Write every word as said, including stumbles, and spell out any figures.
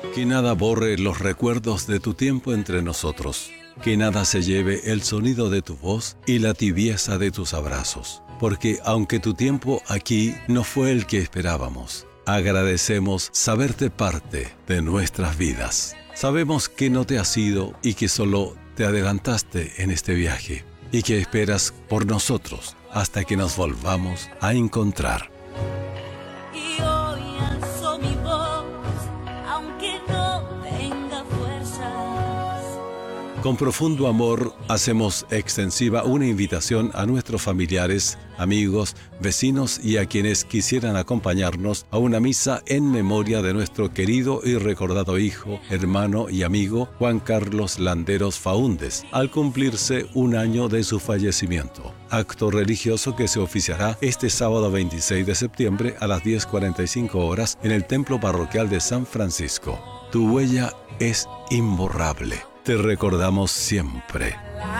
Que nada borre los recuerdos de tu tiempo entre nosotros. Que nada se lleve el sonido de tu voz y la tibieza de tus abrazos. Porque aunque tu tiempo aquí no fue el que esperábamos, agradecemos saberte parte de nuestras vidas. Sabemos que no te has ido y que solo te adelantaste en este viaje y que esperas por nosotros hasta que nos volvamos a encontrar. Y hoy alzo mi voz, aunque no tenga fuerzas. Con profundo amor hacemos extensiva una invitación a nuestros familiares, amigos, vecinos y a quienes quisieran acompañarnos a una misa en memoria de nuestro querido y recordado hijo, hermano y amigo Juan Carlos Landeros Faúndez, al cumplirse un año de su fallecimiento. Acto religioso que se oficiará este sábado veintiséis de septiembre a las diez cuarenta y cinco horas en el Templo Parroquial de San Francisco. Tu huella es imborrable. Te recordamos siempre.